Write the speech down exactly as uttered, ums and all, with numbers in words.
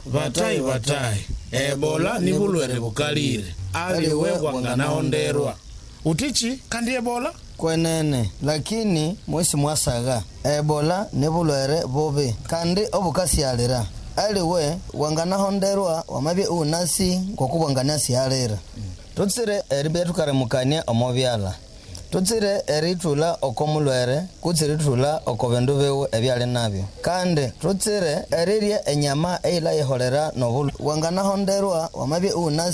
batai batai Ebola ni bulwere bukalire aliwe wanganahonderwa utichi kandi Ebola kwenene lakini mwesi mwasaga Ebola ni bulwere bobe kandi obukasyalira aliwe wanganahonderwa wamabye unasi kokubwanganasi yalera tutsire eribe tukaremukania omobyala tutsire eritula okomulwere kutsire tula okobendu bewe ebyale nabyo kandi tutsire eririe enyama eila yeholera nobulu wanganahonderwa wamabye unasi